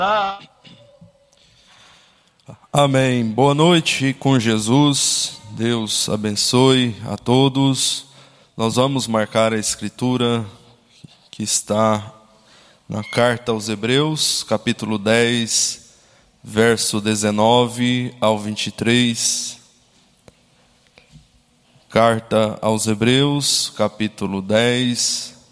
Amém. Boa noite com Jesus. Deus abençoe a todos. Nós vamos marcar a escritura que está na carta aos Hebreus, capítulo 10, verso 19 ao 23. Carta aos Hebreus, capítulo 10,